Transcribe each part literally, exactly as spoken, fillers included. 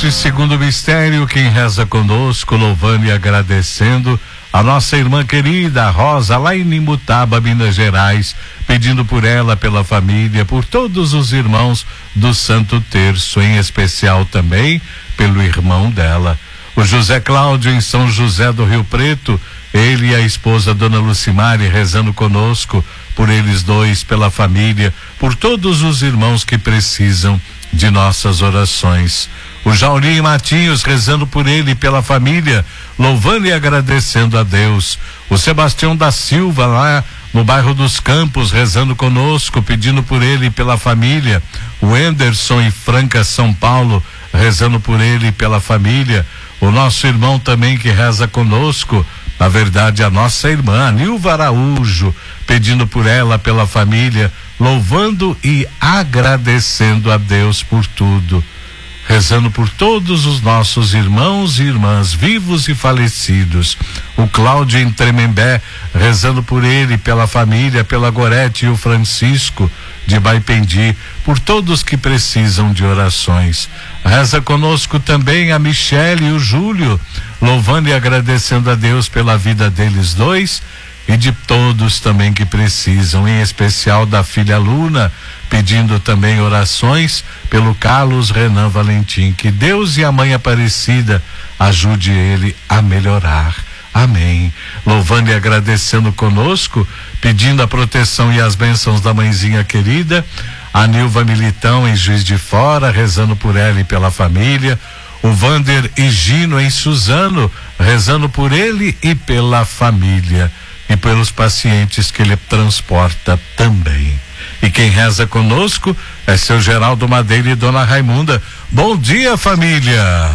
Nesse segundo mistério, quem reza conosco, louvando e agradecendo a nossa irmã querida Rosa, lá em Nimutaba, Minas Gerais, pedindo por ela, pela família, por todos os irmãos do Santo Terço, em especial também pelo irmão dela, o José Cláudio, em São José do Rio Preto, ele e a esposa Dona Lucimari rezando conosco, por eles dois, pela família, por todos os irmãos que precisam de nossas orações. O Jaurim Matinhos rezando por ele e pela família, louvando e agradecendo a Deus. O Sebastião da Silva, lá no bairro dos Campos, rezando conosco, pedindo por ele e pela família. O Anderson em Franca, São Paulo, rezando por ele e pela família. O nosso irmão também que reza conosco, na verdade a nossa irmã, Nilva Araújo, pedindo por ela, pela família, louvando e agradecendo a Deus por tudo. Rezando por todos os nossos irmãos e irmãs vivos e falecidos. O Cláudio em Tremembé, rezando por ele, pela família, pela Gorete e o Francisco de Baipendi, por todos que precisam de orações. Reza conosco também a Michele e o Júlio, louvando e agradecendo a Deus pela vida deles dois e de todos também que precisam, em especial da filha Luna, pedindo também orações pelo Carlos Renan Valentim. Que Deus e a Mãe Aparecida ajude ele a melhorar. Amém. Louvando e agradecendo conosco, pedindo a proteção e as bênçãos da mãezinha querida, a Nilva Militão em Juiz de Fora, rezando por ela e pela família. O Vander e Gino em Suzano, rezando por ele e pela família e pelos pacientes que ele transporta também. E quem reza conosco é seu Geraldo Madeira e Dona Raimunda. Bom dia, família.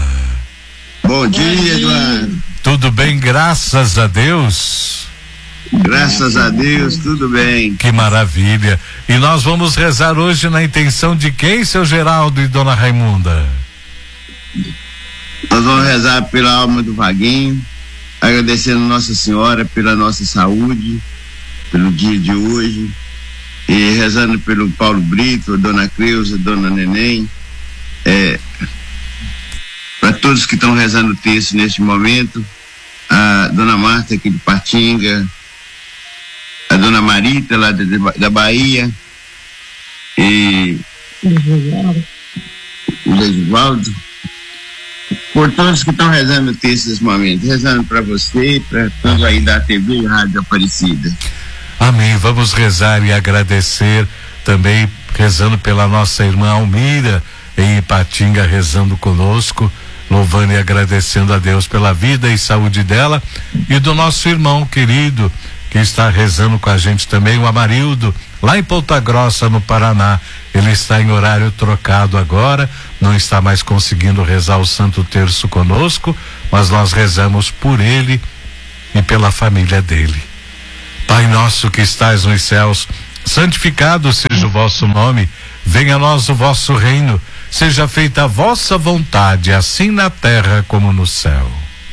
Bom dia, Eduardo. Tudo bem, graças a Deus? Graças a Deus, tudo bem. Que maravilha. E nós vamos rezar hoje na intenção de quem, seu Geraldo e Dona Raimunda? Nós vamos rezar pela alma do Vaguinho, agradecendo Nossa Senhora pela nossa saúde, pelo dia de hoje, e rezando pelo Paulo Brito, Dona Creuza, Dona Neném, é, para todos que estão rezando o texto neste momento, a Dona Marta aqui de Patinga, a Dona Marita lá de, da Bahia, e o Legivaldo, por todos que estão rezando o texto nesse momento, rezando para você, para todos aí da T V e Rádio Aparecida. Amém. Vamos rezar e agradecer também, rezando pela nossa irmã Almira em Ipatinga, rezando conosco, louvando e agradecendo a Deus pela vida e saúde dela, e do nosso irmão querido que está rezando com a gente também, o Amarildo, lá em Ponta Grossa, no Paraná. Ele está em horário trocado agora, não está mais conseguindo rezar o Santo Terço conosco, mas nós rezamos por ele e pela família dele. Pai nosso que estais nos céus, santificado seja o vosso nome, venha a nós o vosso reino, seja feita a vossa vontade, assim na terra como no céu.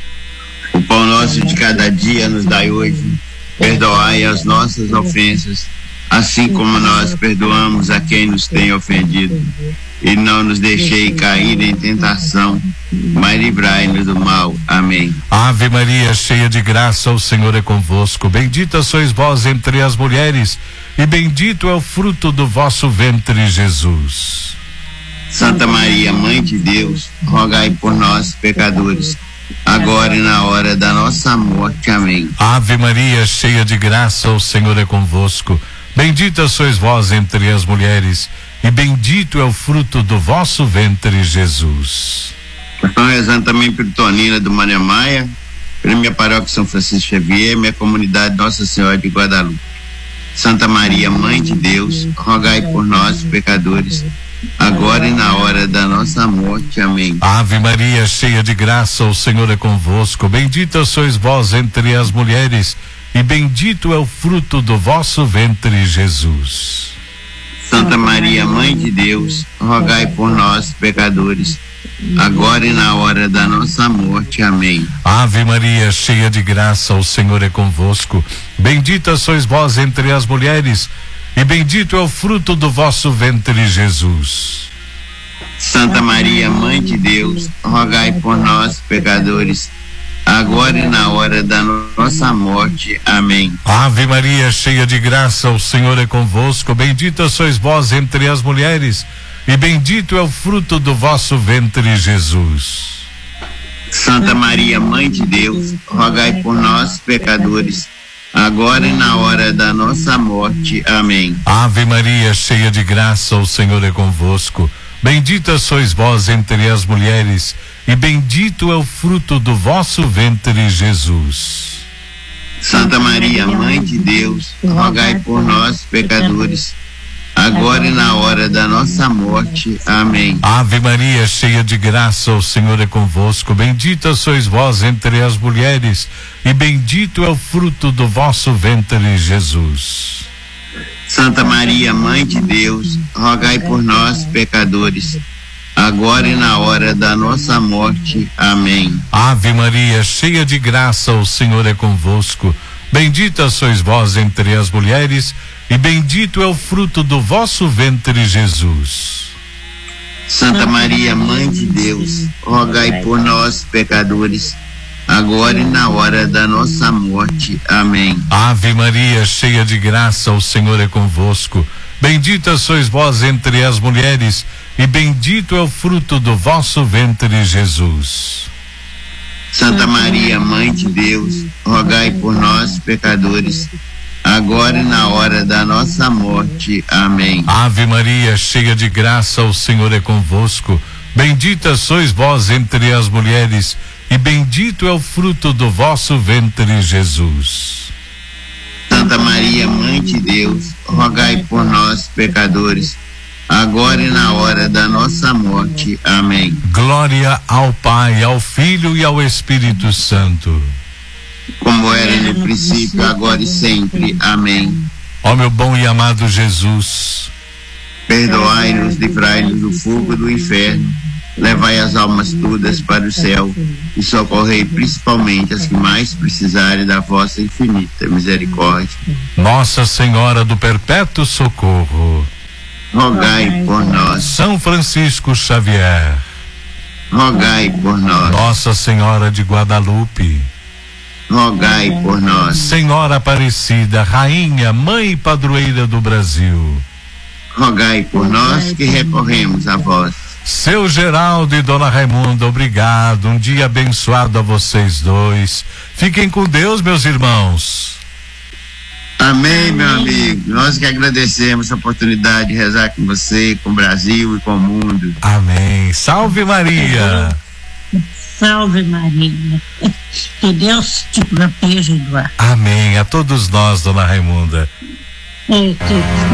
O pão nosso de cada dia nos dai hoje, perdoai as nossas ofensas, assim como nós perdoamos a quem nos tem ofendido, e não nos deixei cair em tentação, mas livrai-nos do mal. Amém. Ave Maria, cheia de graça, o Senhor é convosco, bendita sois vós entre as mulheres, e bendito é o fruto do vosso ventre, Jesus. Santa Maria, Mãe de Deus, rogai por nós, pecadores, agora e na hora da nossa morte. Amém. Ave Maria, cheia de graça, o Senhor é convosco, bendita sois vós entre as mulheres, e bendito é o fruto do vosso ventre, Jesus. Estão rezando também pelo Tonina do Maria Maia, pela minha paróquia São Francisco Xavier, minha comunidade Nossa Senhora de Guadalupe. Santa Maria, Mãe de Deus, rogai por nós, pecadores, agora e na hora da nossa morte. Amém. Ave Maria, cheia de graça, o Senhor é convosco, bendita sois vós entre as mulheres, e bendito é o fruto do vosso ventre, Jesus. Santa Maria, Mãe de Deus, rogai por nós, pecadores, agora e na hora da nossa morte. Amém. Ave Maria, cheia de graça, o Senhor é convosco, bendita sois vós entre as mulheres, e bendito é o fruto do vosso ventre, Jesus. Santa Maria, Mãe de Deus, rogai por nós, pecadores, agora e na hora da nossa morte. Amém. Ave Maria, cheia de graça, o Senhor é convosco. Bendita sois vós entre as mulheres, e bendito é o fruto do vosso ventre, Jesus. Santa Maria, Mãe de Deus, rogai por nós, pecadores, agora e na hora da nossa morte. Amém. Ave Maria, cheia de graça, o Senhor é convosco. Bendita sois vós entre as mulheres, e bendito é o fruto do vosso ventre, Jesus. Santa Maria, Mãe de Deus, rogai por nós, pecadores, agora e na hora da nossa morte. Amém. Ave Maria, cheia de graça, o Senhor é convosco. Bendita sois vós entre as mulheres, e bendito é o fruto do vosso ventre, Jesus. Santa Maria, Mãe de Deus, rogai por nós, pecadores, agora e na hora da nossa morte. Amém. Ave Maria, cheia de graça, o Senhor é convosco. Bendita sois vós entre as mulheres, e bendito é o fruto do vosso ventre, Jesus. Santa Maria, Mãe de Deus, rogai por nós, pecadores, agora e na hora da nossa morte. Amém. Ave Maria, cheia de graça, o Senhor é convosco. Bendita sois vós entre as mulheres, e bendito é o fruto do vosso ventre, Jesus. Santa Maria, Mãe de Deus, rogai por nós, pecadores, agora e na hora da nossa morte. Amém. Ave Maria, cheia de graça, o Senhor é convosco. Bendita sois vós entre as mulheres, e bendito é o fruto do vosso ventre, Jesus. Santa Maria, Mãe de Deus, rogai por nós, pecadores, agora e na hora da nossa morte. Amém. Glória ao Pai, ao Filho e ao Espírito Santo, como era no princípio, agora e sempre. Amém. Ó meu bom e amado Jesus, perdoai-nos, livrai-nos do fogo do inferno, levai as almas todas para o céu e socorrei principalmente as que mais precisarem da vossa infinita misericórdia. Nossa Senhora do Perpétuo Socorro, rogai por nós. São Francisco Xavier, rogai por nós. Nossa Senhora de Guadalupe, rogai por nós. Senhora Aparecida, Rainha, Mãe e Padroeira do Brasil, rogai por nós que recorremos a vós. Seu Geraldo e Dona Raimunda, obrigado, um dia abençoado a vocês dois. Fiquem com Deus, meus irmãos. Amém, meu amigo. Nós que agradecemos a oportunidade de rezar com você, com o Brasil e com o mundo. Amém. Salve Maria. Salve Maria. Que Deus te proteja, Eduardo. Amém. A todos nós, Dona Raimunda. É, que